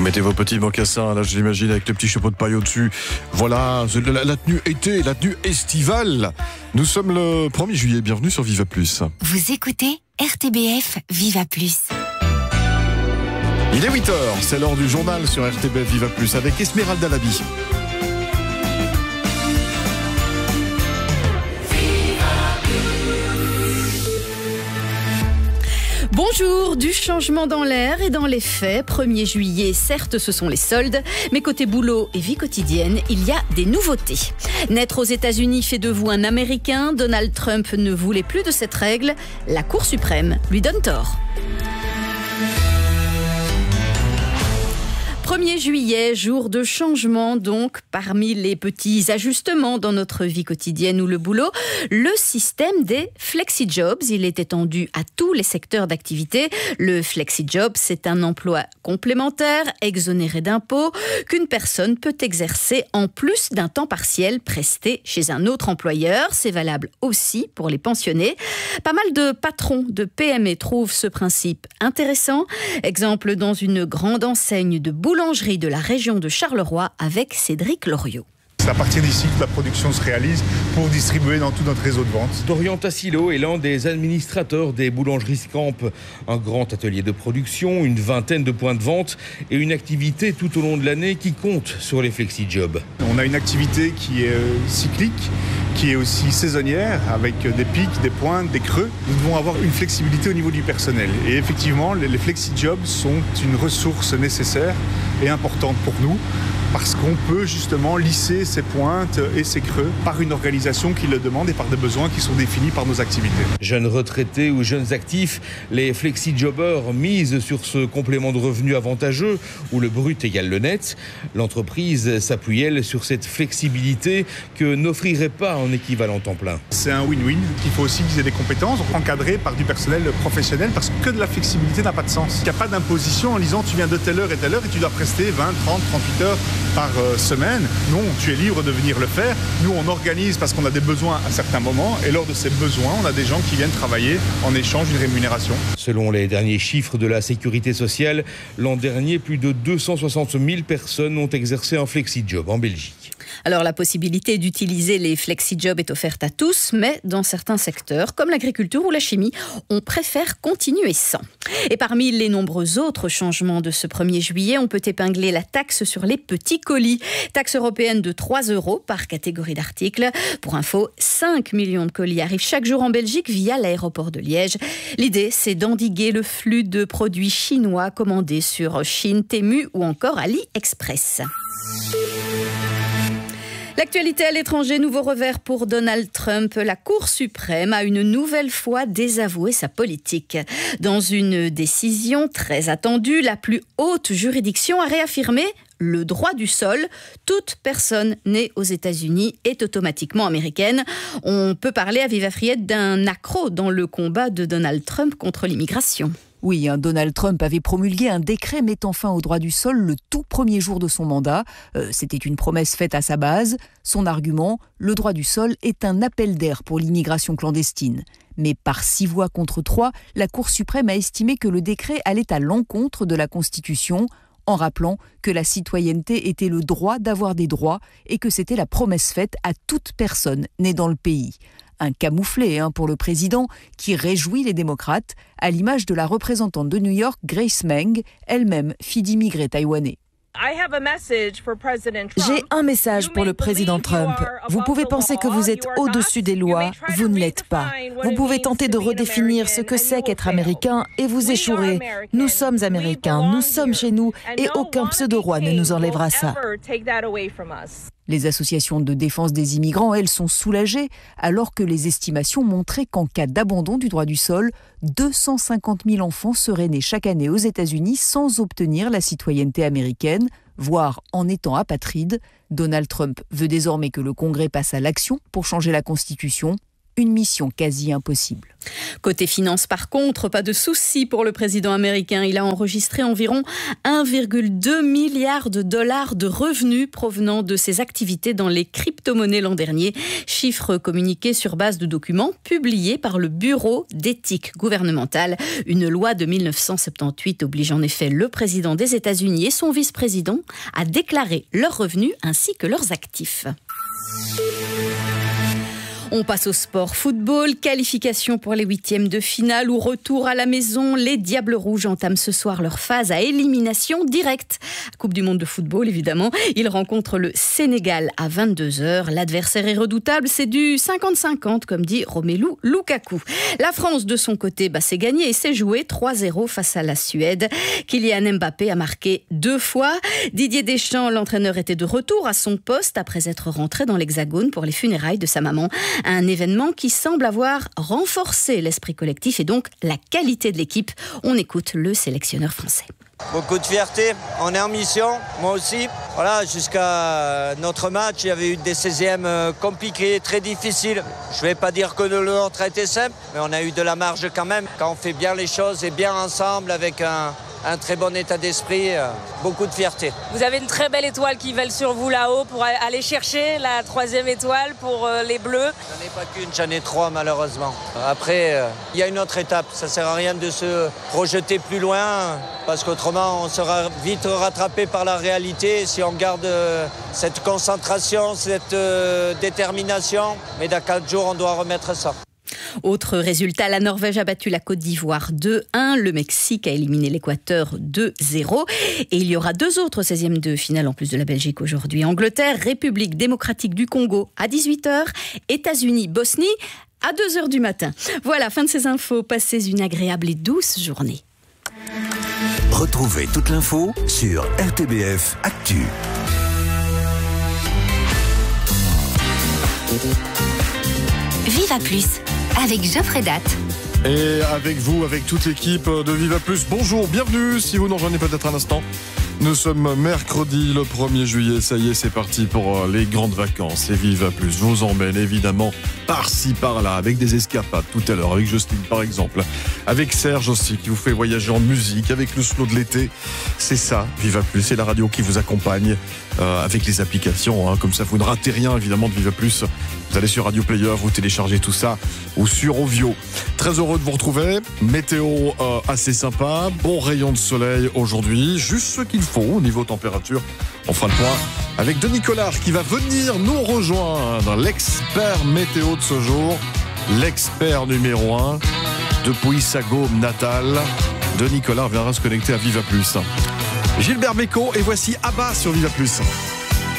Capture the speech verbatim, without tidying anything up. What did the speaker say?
mettez vos petits mocassins, là je l'imagine, avec le petit chapeau de paille au-dessus. Voilà, la, la tenue été, la tenue estivale. Nous sommes le premier juillet, bienvenue sur Viva Plus. Vous écoutez R T B F Viva Plus. Il est huit heures, c'est l'heure du journal sur R T B F Viva Plus avec Esmeralda Labi. Bonjour, du changement dans l'air et dans les faits. premier juillet, certes, ce sont les soldes, mais côté boulot et vie quotidienne, il y a des nouveautés. Naître aux États-Unis fait de vous un Américain. Donald Trump ne voulait plus de cette règle. La Cour suprême lui donne tort. premier juillet, jour de changement, donc parmi les petits ajustements dans notre vie quotidienne ou le boulot, le système des flexi-jobs. Il est étendu à tous les secteurs d'activité. Le flexi-job, c'est un emploi complémentaire, exonéré d'impôts, qu'une personne peut exercer en plus d'un temps partiel presté chez un autre employeur. C'est valable aussi pour les pensionnés. Pas mal de patrons de P M E trouvent ce principe intéressant. Exemple dans une grande enseigne de boulangerie de la région de Charleroi avec Cédric Loriot. C'est à partir d'ici que la production se réalise pour distribuer dans tout notre réseau de vente. Dorian Tassilo est l'un des administrateurs des boulangeries Scamp. Un grand atelier de production, une vingtaine de points de vente et une activité tout au long de l'année qui compte sur les flexi-jobs. On a une activité qui est cyclique, qui est aussi saisonnière, avec des pics, des pointes, des creux. Nous devons avoir une flexibilité au niveau du personnel. Et effectivement, les flexi-jobs sont une ressource nécessaire et importante pour nous, parce qu'on peut justement lisser ces pointes et ces creux par une organisation qui le demande et par des besoins qui sont définis par nos activités. Jeunes retraités ou jeunes actifs, les flexi-jobbers misent sur ce complément de revenu avantageux où le brut égale le net. L'entreprise s'appuie, elle, sur cette flexibilité que n'offrirait pas un équivalent temps plein. C'est un win-win. Il faut aussi qu'ils aient des compétences encadrées par du personnel professionnel, parce que de la flexibilité n'a pas de sens. Il n'y a pas d'imposition en disant tu viens de telle heure et telle heure et tu dois prester vingt, trente, trente-huit heures par semaine. Non, tu es libre de venir le faire. Nous, on organise parce qu'on a des besoins à certains moments et lors de ces besoins, on a des gens qui viennent travailler en échange d'une rémunération. Selon les derniers chiffres de la Sécurité sociale, l'an dernier, plus de deux cent soixante mille personnes ont exercé un flexi-job en Belgique. Alors la possibilité d'utiliser les flexi-jobs est offerte à tous, mais dans certains secteurs, comme l'agriculture ou la chimie, on préfère continuer sans. Et parmi les nombreux autres changements de ce premier juillet, on peut épingler la taxe sur les petits colis. Taxe européenne de trois euros par catégorie d'articles. Pour info, cinq millions de colis arrivent chaque jour en Belgique via l'aéroport de Liège. L'idée, c'est d'endiguer le flux de produits chinois commandés sur Chine, Temu ou encore AliExpress. L'actualité à l'étranger, nouveau revers pour Donald Trump. La Cour suprême a une nouvelle fois désavoué sa politique. Dans une décision très attendue, la plus haute juridiction a réaffirmé le droit du sol. Toute personne née aux États-Unis est automatiquement américaine. On peut parler à viva friette d'un accro dans le combat de Donald Trump contre l'immigration. Oui, hein, Donald Trump avait promulgué un décret mettant fin au droit du sol le tout premier jour de son mandat. Euh, c'était une promesse faite à sa base. Son argument, le droit du sol est un appel d'air pour l'immigration clandestine. Mais par six voix contre trois, la Cour suprême a estimé que le décret allait à l'encontre de la Constitution, en rappelant que la citoyenneté était le droit d'avoir des droits et que c'était la promesse faite à toute personne née dans le pays. Un camouflet hein, pour le président qui réjouit les démocrates, à l'image de la représentante de New York, Grace Meng, elle-même fille d'immigrés taïwanais. J'ai un message pour le président Trump. Vous pouvez penser que vous êtes au-dessus des lois, vous ne l'êtes pas. Vous pouvez tenter de redéfinir ce que c'est qu'être américain et vous échouerez. Nous sommes américains, nous sommes chez nous et aucun pseudo-roi ne nous enlèvera ça. Les associations de défense des immigrants, elles, sont soulagées, alors que les estimations montraient qu'en cas d'abandon du droit du sol, deux cent cinquante mille enfants seraient nés chaque année aux États-Unis sans obtenir la citoyenneté américaine, voire en étant apatrides. Donald Trump veut désormais que le Congrès passe à l'action pour changer la Constitution. une mission quasi impossible. Côté finances, par contre, pas de souci pour le président américain. Il a enregistré environ un virgule deux milliard de dollars de revenus provenant de ses activités dans les crypto-monnaies l'an dernier. Chiffre communiqué sur base de documents publiés par le Bureau d'éthique gouvernementale. Une loi de mille neuf cent soixante-dix-huit oblige en effet le président des États-Unis et son vice-président à déclarer leurs revenus ainsi que leurs actifs. On passe au sport football, qualification pour les huitièmes de finale ou retour à la maison. Les Diables Rouges entament ce soir leur phase à élimination directe. Coupe du monde de football, évidemment. Ils rencontrent le Sénégal à vingt-deux heures. L'adversaire est redoutable, c'est du cinquante cinquante, comme dit Romelu Lukaku. La France, de son côté, bah, s'est gagnée et s'est jouée trois zéro face à la Suède. Kylian Mbappé a marqué deux fois. Didier Deschamps, l'entraîneur, était de retour à son poste après être rentré dans l'Hexagone pour les funérailles de sa maman. Un événement qui semble avoir renforcé l'esprit collectif et donc la qualité de l'équipe. On écoute le sélectionneur français. Beaucoup de fierté, on est en mission, moi aussi. Voilà, jusqu'à notre match, il y avait eu des seizièmes compliqués, très difficiles. Je ne vais pas dire que le nôtre a été simple, mais on a eu de la marge quand même. Quand on fait bien les choses et bien ensemble avec un... un très bon état d'esprit, beaucoup de fierté. Vous avez une très belle étoile qui vole sur vous là-haut pour aller chercher la troisième étoile pour les Bleus. J'en ai pas qu'une, j'en ai trois malheureusement. Après, il y a une autre étape. Ça sert à rien de se projeter plus loin parce qu'autrement on sera vite rattrapé par la réalité si on garde cette concentration, cette détermination. Mais dans quatre jours, on doit remettre ça. Autre résultat, la Norvège a battu la Côte d'Ivoire deux un, le Mexique a éliminé l'Équateur deux zéro et il y aura deux autres seizièmes de finale en plus de la Belgique aujourd'hui. Angleterre, République démocratique du Congo à dix-huit heures, États-Unis, Bosnie à deux heures du matin. Voilà, fin de ces infos, passez une agréable et douce journée. Retrouvez toute l'info sur R T B F Actu. Viva Plus avec Geoffrey Datt. Et avec vous, avec toute l'équipe de Viva Plus, bonjour, bienvenue. Si vous nous rejoignez peut-être un instant, nous sommes mercredi le premier juillet. Ça y est, c'est parti pour les grandes vacances. Et Viva Plus vous emmène évidemment par-ci, par-là, avec des escapades tout à l'heure, avec Justine par exemple, avec Serge aussi, qui vous fait voyager en musique, avec le slow de l'été. C'est ça, Viva Plus, c'est la radio qui vous accompagne euh, avec les applications. Hein, comme ça, vous ne ratez rien évidemment de Viva Plus. Vous allez sur Radio Player, vous téléchargez tout ça, ou sur Ovio. Très heureux de vous retrouver. Météo euh, assez sympa, bon rayon de soleil aujourd'hui, juste ce qu'il faut au niveau température. On fera le point avec Denis Collard qui va venir nous rejoindre, l'expert météo de ce jour, l'expert numéro un depuis sa Gaume natale. Denis Collard viendra se connecter à Viva Plus. Gilbert Bécaud et voici Abba sur Viva Plus.